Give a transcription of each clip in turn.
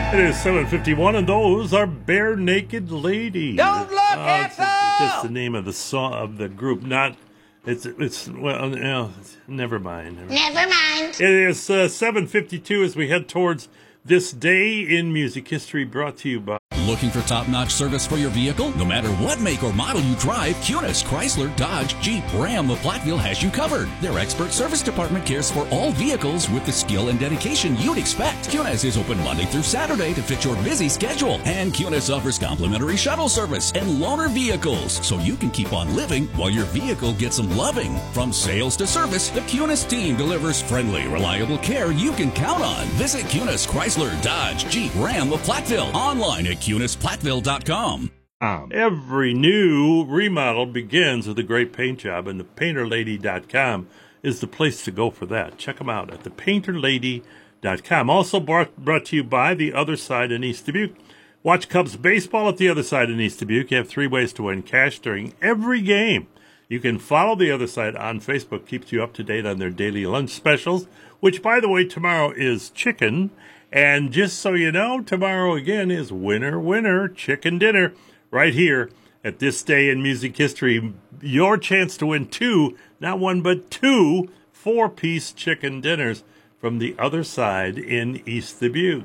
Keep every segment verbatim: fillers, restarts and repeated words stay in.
It is seven fifty-one, and those are Bare Naked Ladies. Don't look, uh, asshole! It's just the name of the song of the group, not. It's it's well, no, never mind. Never, Never mind. It is uh, seven fifty-two as we head towards this day in music history, brought to you by. Looking for top-notch service for your vehicle? No matter what make or model you drive, Cunis, Chrysler, Dodge, Jeep, Ram of Platteville has you covered. Their expert service department cares for all vehicles with the skill and dedication you'd expect. Cunis is open Monday through Saturday to fit your busy schedule. And Cunis offers complimentary shuttle service and loaner vehicles, so you can keep on living while your vehicle gets some loving. From sales to service, the Cunis team delivers friendly, reliable care you can count on. Visit Cunis, Chrysler, Dodge, Jeep, Ram of Platteville. Online at Cunis Platteville dot com. Um, every new remodel begins with a great paint job, and the painter lady dot com is the place to go for that. Check them out at the painter lady dot com. Also brought, brought to you by The Other Side in East Dubuque. Watch Cubs baseball at The Other Side in East Dubuque. You have three ways to win cash during every game. You can follow The Other Side on Facebook. Keeps you up to date on their daily lunch specials, which, by the way, tomorrow is chicken. And just so you know, tomorrow again is Winner, Winner, Chicken Dinner, right here at This Day in Music History. Your chance to win two, not one, but two four-piece chicken dinners from The Other Side in East Dubuque.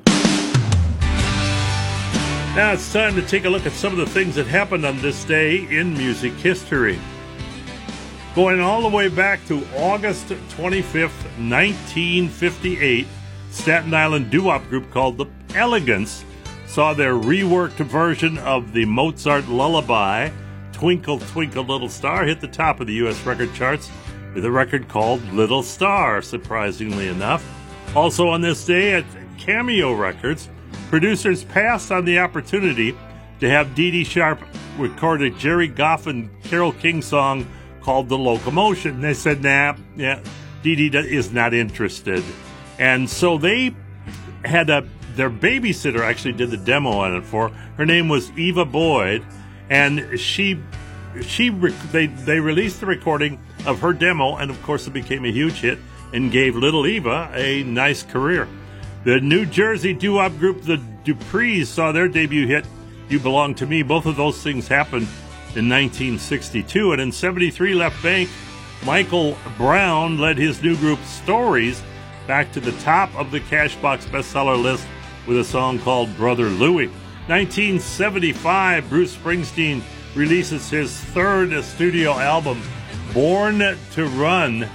Now it's time to take a look at some of the things that happened on this day in music history. Going all the way back to August twenty-fifth, nineteen fifty-eight, Staten Island doo-wop group called The Elegants saw their reworked version of the Mozart lullaby, Twinkle, Twinkle, Little Star, hit the top of the U S record charts with a record called Little Star, surprisingly enough. Also on this day at Cameo Records, producers passed on the opportunity to have Dee Dee Sharp record a Jerry Goff and Carole King song called The Locomotion. They said, nah, yeah, Dee Dee is not interested. And so they had a, their babysitter actually did the demo on it for her. Her name was Eva Boyd, and she, she, they, they released the recording of her demo, and of course it became a huge hit and gave little Eva a nice career. The New Jersey doo-wop group, the Duprees, saw their debut hit, You Belong to Me. Both of those things happened in nineteen sixty-two, and in seventy-three, Left Bank, Michael Brown led his new group Stories back to the top of the Cashbox bestseller list with a song called Brother Louie. nineteen seventy-five, Bruce Springsteen releases his third studio album, Born to Run.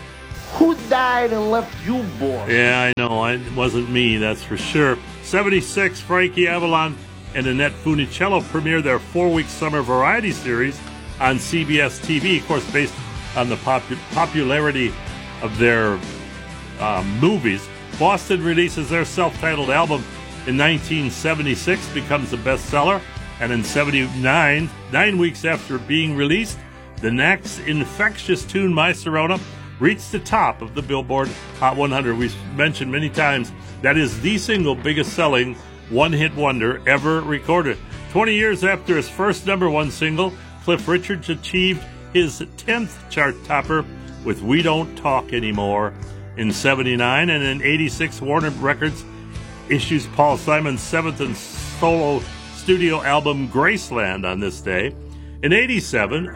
Who died and left you, boy? Yeah, I know. It wasn't me, that's for sure. seventy-six, Frankie Avalon and Annette Funicello premiered their four-week summer variety series on C B S T V, of course, based on the popu- popularity of their Um, movies. Boston releases their self-titled album in nineteen seventy-six, becomes a bestseller, and in seventy-nine, nine weeks after being released, the next infectious tune, My Sirona, reached the top of the Billboard Hot one hundred. We've mentioned many times that is the single biggest-selling one-hit wonder ever recorded. twenty years after his first number one single, Cliff Richards achieved his tenth chart topper with We Don't Talk Anymore in seventy-nine, and in eighty-six, Warner Records issues Paul Simon's seventh and solo studio album, Graceland, on this day. In eighty-seven,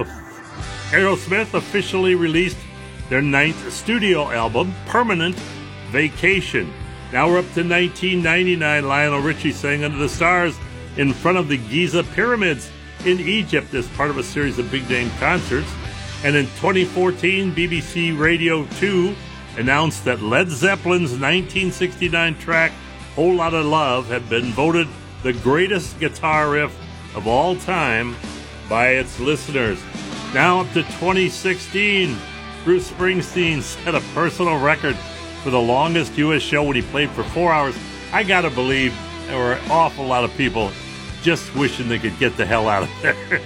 Aerosmith officially released their ninth studio album, Permanent Vacation. Now we're up to nineteen ninety-nine. Lionel Richie sang Under the Stars in front of the Giza Pyramids in Egypt as part of a series of big-name concerts. And in twenty fourteen, B B C Radio two announced that Led Zeppelin's nineteen sixty-nine track, Whole Lotta Love, had been voted the greatest guitar riff of all time by its listeners. Now up to twenty sixteen, Bruce Springsteen set a personal record for the longest U S show when he played for four hours. I gotta believe there were an awful lot of people just wishing they could get the hell out of there.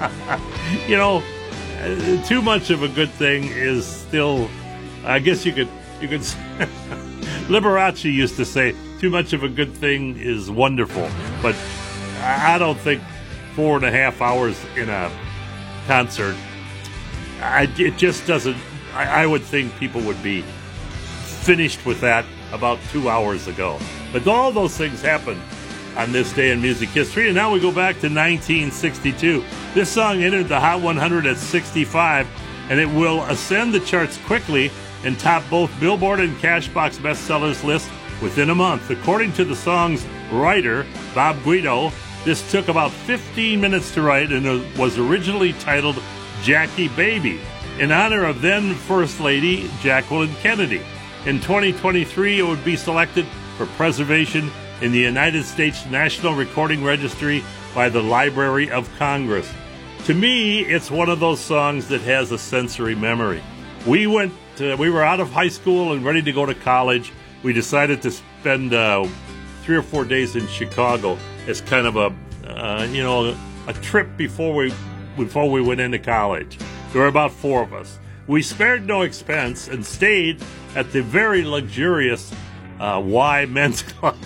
You know, too much of a good thing is still, I guess you could, you could, Liberace used to say, too much of a good thing is wonderful. But I don't think four and a half hours in a concert, I, it just doesn't, I, I would think people would be finished with that about two hours ago. But all those things happened on this day in music history. And now we go back to nineteen sixty-two. This song entered the Hot one hundred at sixty-five, and it will ascend the charts quickly and top both Billboard and Cashbox bestsellers lists within a month. According to the song's writer, Bob Guido, this took about fifteen minutes to write and it was originally titled Jackie Baby, in honor of then First Lady Jacqueline Kennedy. In twenty twenty-three, it would be selected for preservation in the United States National Recording Registry by the Library of Congress. To me, it's one of those songs that has a sensory memory. We went, uh, we were out of high school and ready to go to college. We decided to spend uh, three or four days in Chicago as kind of a, uh, you know, a trip before we before we went into college. There were about four of us. We spared no expense and stayed at the very luxurious uh, Y Men's Club.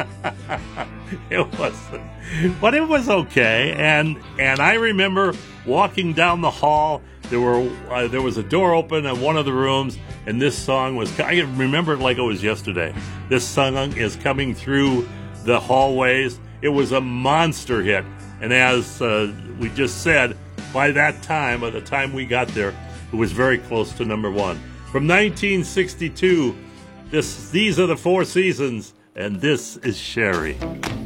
It was, but it was okay. And and I remember walking down the hall. There were uh, there was a door open in one of the rooms, and this song was. I remember it like it was yesterday. This song is coming through the hallways. It was a monster hit, and as uh, we just said, by that time, by the time we got there, it was very close to number one. From nineteen sixty-two, this these are the Four Seasons, and this is Sherry.